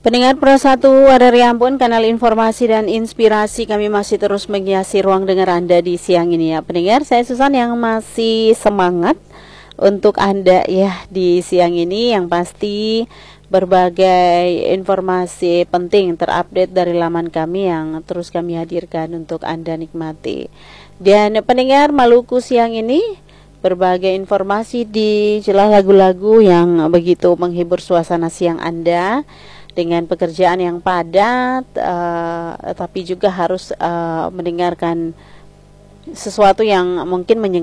Pendengar Pro 1 dari Ambon, kanal informasi dan inspirasi, kami masih terus menghiasi ruang dengar Anda di siang ini ya. Pendengar, saya Susan yang masih semangat untuk Anda ya di siang ini, yang pasti berbagai informasi penting terupdate dari laman kami yang terus kami hadirkan untuk Anda nikmati. Dan pendengar, Maluku siang ini berbagai informasi di jelas lagu-lagu yang begitu menghibur suasana siang Anda dengan pekerjaan yang padat, tapi juga harus mendengarkan sesuatu yang mungkin